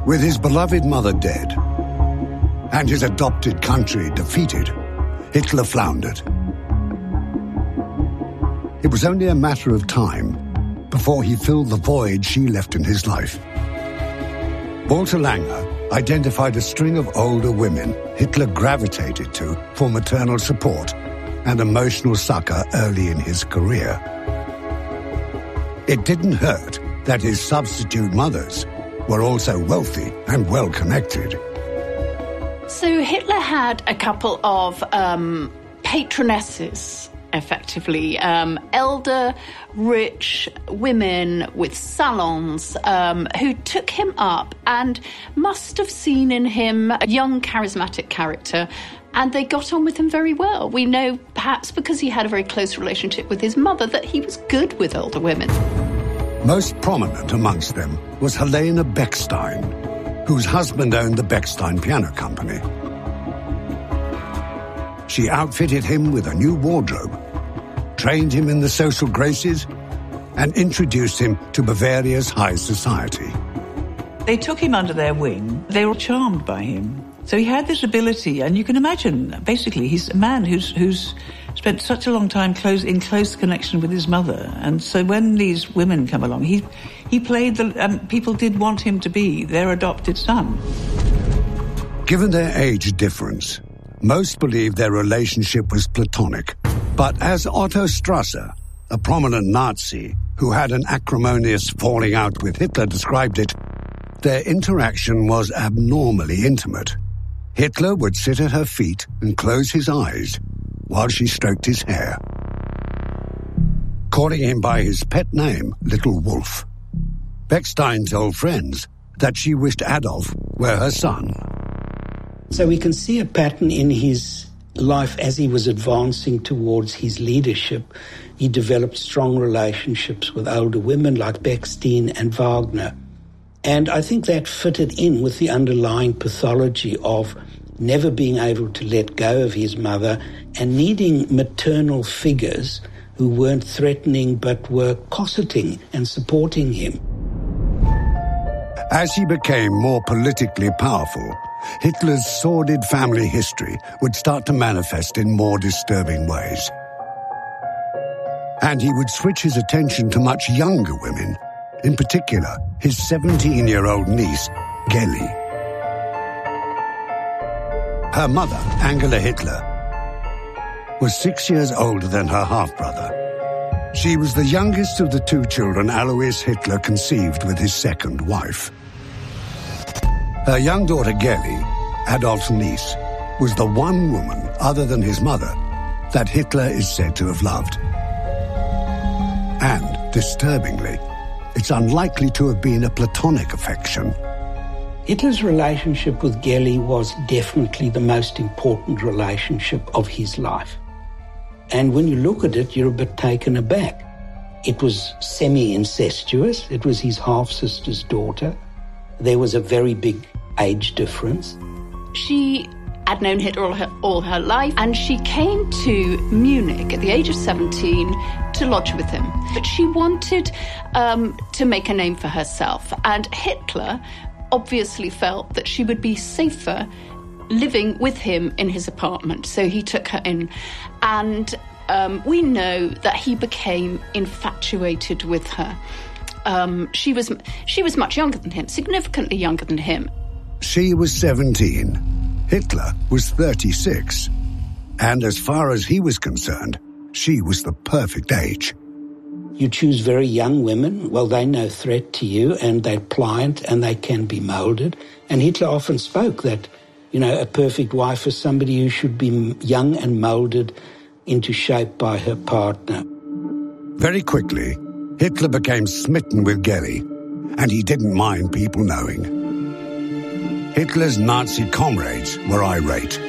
With his beloved mother dead and his adopted country defeated, Hitler floundered. It was only a matter of time before he filled the void she left in his life. Walter Langer identified a string of older women Hitler gravitated to for maternal support and emotional succor early in his career. It didn't hurt that his substitute mothers were also wealthy and well-connected. So Hitler had a couple of patronesses, effectively, elder, rich women with salons who took him up and must have seen in him a young, charismatic character, and they got on with him very well. We know, perhaps because he had a very close relationship with his mother, that he was good with older women. Most prominent amongst them was Helena Beckstein, whose husband owned the Beckstein Piano Company. She outfitted him with a new wardrobe, trained him in the social graces, and introduced him to Bavaria's high society. They took him under their wing. They were charmed by him. So he had this ability, and you can imagine, basically, he's a man who's spent such a long time in close connection with his mother. And so when these women come along, he played people did want him to be their adopted son. Given their age difference, most believed their relationship was platonic. But as Otto Strasser, a prominent Nazi who had an acrimonious falling out with Hitler, described it, their interaction was abnormally intimate. Hitler would sit at her feet and close his eyes while she stroked his hair, calling him by his pet name, Little Wolf. Beckstein told friends that she wished Adolf were her son. So we can see a pattern in his life as he was advancing towards his leadership. He developed strong relationships with older women like Beckstein and Wagner. And I think that fitted in with the underlying pathology of never being able to let go of his mother and needing maternal figures who weren't threatening but were cosseting and supporting him. As he became more politically powerful, Hitler's sordid family history would start to manifest in more disturbing ways. And he would switch his attention to much younger women, in particular, his 17-year-old niece, Geli. Her mother, Angela Hitler, was 6 years older than her half-brother. She was the youngest of the two children Alois Hitler conceived with his second wife. Her young daughter, Geli, Adolf's niece, was the one woman, other than his mother, that Hitler is said to have loved. And, disturbingly, it's unlikely to have been a platonic affection. Hitler's relationship with Geli was definitely the most important relationship of his life. And when you look at it, you're a bit taken aback. It was semi-incestuous. It was his half-sister's daughter. There was a very big age difference. She had known Hitler all her life, and she came to Munich at the age of 17 to lodge with him. But she wanted to make a name for herself, and Hitler obviously felt that she would be safer living with him in his apartment, so he took her in. And we know that he became infatuated with her. She was much younger than him, significantly younger than him. She was 17. Hitler was 36. And as far as he was concerned, she was the perfect age. You choose very young women, well, they're no threat to you, and they're pliant, and they can be molded. And Hitler often spoke that, a perfect wife is somebody who should be young and molded into shape by her partner. Very quickly, Hitler became smitten with Geli, and he didn't mind people knowing. Hitler's Nazi comrades were irate.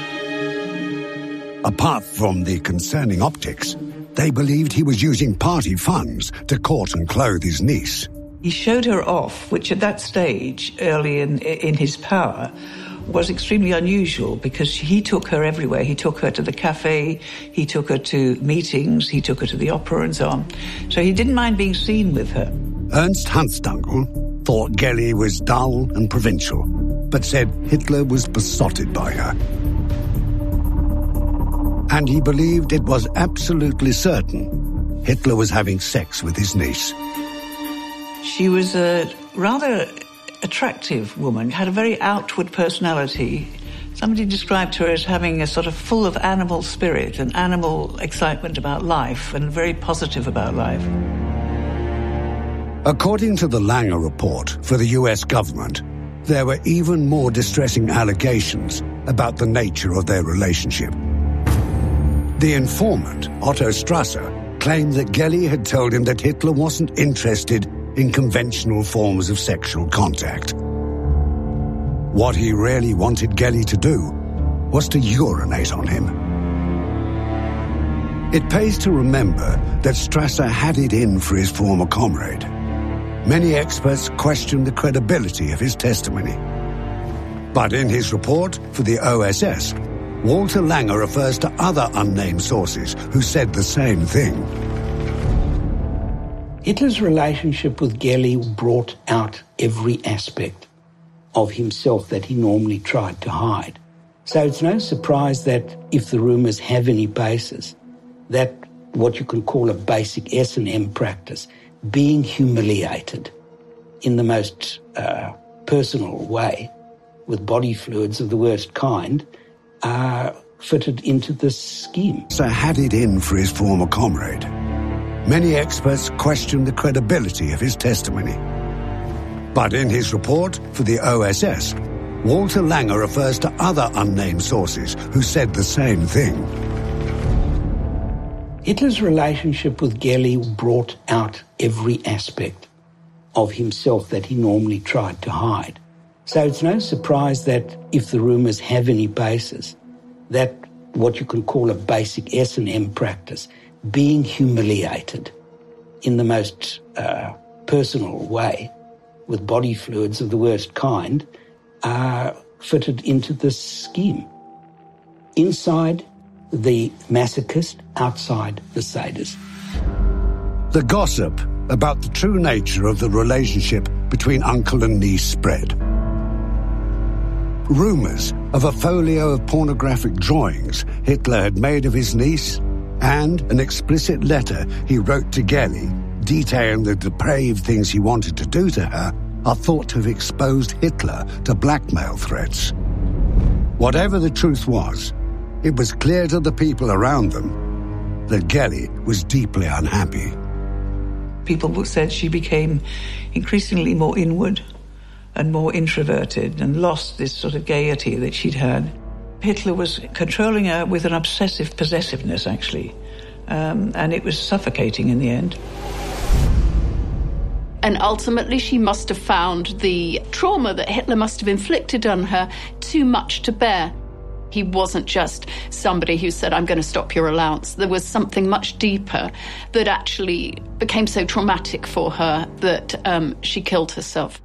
Apart from the concerning optics, they believed he was using party funds to court and clothe his niece. He showed her off, which at that stage, early in his power, was extremely unusual because he took her everywhere. He took her to the cafe, he took her to meetings, he took her to the opera and so on. So he didn't mind being seen with her. Ernst Hanfstaengl, thought Geli was dull and provincial, but said Hitler was besotted by her. And he believed it was absolutely certain Hitler was having sex with his niece. She was a rather attractive woman, had a very outward personality. Somebody described her as having a sort of full of animal spirit and animal excitement about life, and very positive about life. According to the Langer report for the US government, there were even more distressing allegations about the nature of their relationship. The informant, Otto Strasser, claimed that Geli had told him that Hitler wasn't interested in conventional forms of sexual contact. What he really wanted Geli to do was to urinate on him. It pays to remember that Strasser had it in for his former comrade. Many experts questioned the credibility of his testimony. But in his report for the OSS, Walter Langer refers to other unnamed sources who said the same thing. Hitler's relationship with Geli brought out every aspect of himself that he normally tried to hide. So it's no surprise that if the rumours have any basis, that what you can call a basic S&M practice, being humiliated in the most personal way with body fluids of the worst kind, fitted into this scheme. So had it in for his former comrade. Many experts questioned the credibility of his testimony. But in his report for the OSS, Walter Langer refers to other unnamed sources who said the same thing. Hitler's relationship with Geli brought out every aspect of himself that he normally tried to hide. So it's no surprise that if the rumours have any basis, that what you can call a basic S&M practice, being humiliated in the most personal way with body fluids of the worst kind, fitted into this scheme. Inside the masochist, outside the sadist. The gossip about the true nature of the relationship between uncle and niece spread. Rumours of a folio of pornographic drawings Hitler had made of his niece and an explicit letter he wrote to Geli detailing the depraved things he wanted to do to her are thought to have exposed Hitler to blackmail threats. Whatever the truth was, it was clear to the people around them that Geli was deeply unhappy. People said she became increasingly more inward and more introverted and lost this sort of gaiety that she'd had. Hitler was controlling her with an obsessive possessiveness, actually, and it was suffocating in the end. And ultimately, she must have found the trauma that Hitler must have inflicted on her too much to bear. He wasn't just somebody who said, I'm going to stop your allowance. There was something much deeper that actually became so traumatic for her that she killed herself.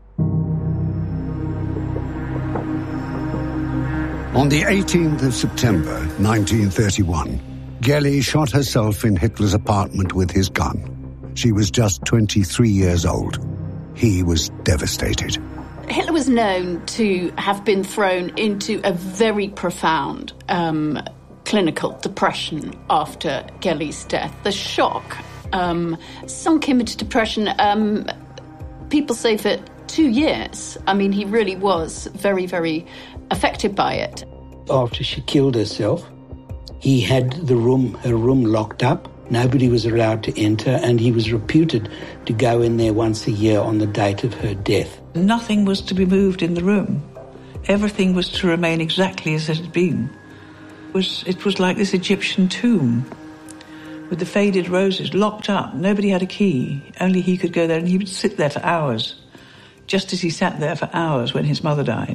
On the 18th of September, 1931, Geli shot herself in Hitler's apartment with his gun. She was just 23 years old. He was devastated. Hitler was known to have been thrown into a very profound clinical depression after Geli's death. The shock sunk him into depression, people say, for 2 years. I mean, he really was very, very affected by it. After she killed herself, he had her room locked up. Nobody was allowed to enter, and he was reputed to go in there once a year on the date of her death. Nothing was to be moved in the room. Everything was to remain exactly as it had been. It was like this Egyptian tomb with the faded roses locked up. Nobody had a key. Only he could go there, and he would sit there for hours, just as he sat there for hours when his mother died.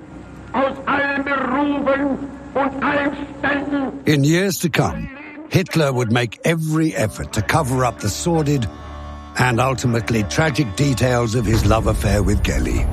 In years to come, Hitler would make every effort to cover up the sordid and ultimately tragic details of his love affair with Geli.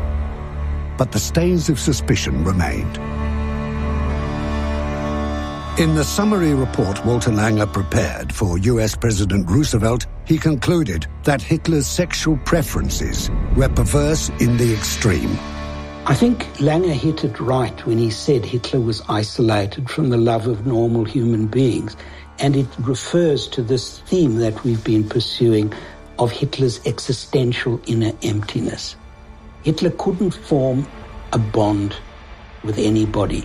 But the stains of suspicion remained. In the summary report Walter Langer prepared for US President Roosevelt, he concluded that Hitler's sexual preferences were perverse in the extreme. I think Langer hit it right when he said Hitler was isolated from the love of normal human beings, and it refers to this theme that we've been pursuing of Hitler's existential inner emptiness. Hitler couldn't form a bond with anybody.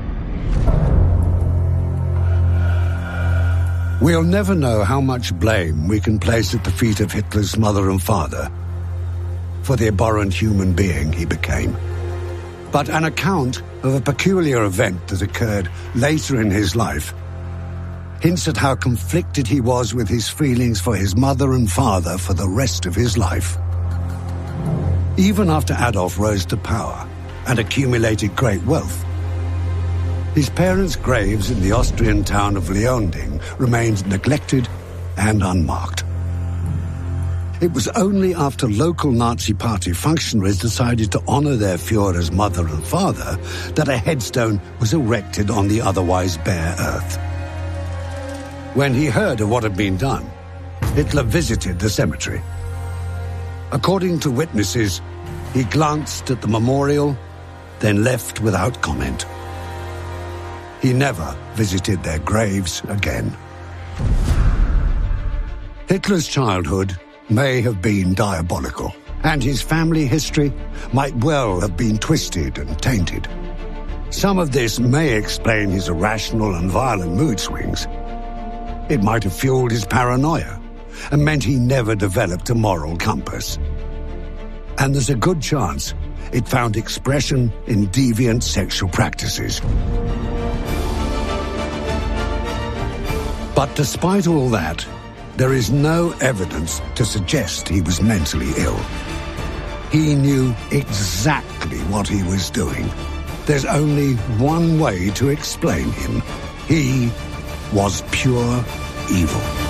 We'll never know how much blame we can place at the feet of Hitler's mother and father for the abhorrent human being he became. But an account of a peculiar event that occurred later in his life hints at how conflicted he was with his feelings for his mother and father for the rest of his life. Even after Adolf rose to power and accumulated great wealth, his parents' graves in the Austrian town of Leonding remained neglected and unmarked. It was only after local Nazi Party functionaries decided to honor their Führer's mother and father that a headstone was erected on the otherwise bare earth. When he heard of what had been done, Hitler visited the cemetery. According to witnesses, he glanced at the memorial, then left without comment. He never visited their graves again. Hitler's childhood may have been diabolical, and his family history might well have been twisted and tainted. Some of this may explain his irrational and violent mood swings. It might have fueled his paranoia and meant he never developed a moral compass. And there's a good chance it found expression in deviant sexual practices. But despite all that, there is no evidence to suggest he was mentally ill. He knew exactly what he was doing. There's only one way to explain him. He was pure evil.